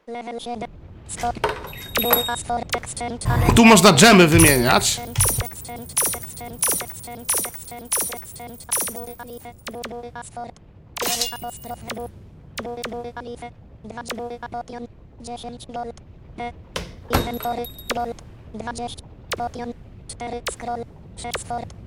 Level 7. Stop. Bull sport exchange. Tu można dżemy wymieniać. Inwentory, gold, 20, potion, 4, scroll, 6 sport,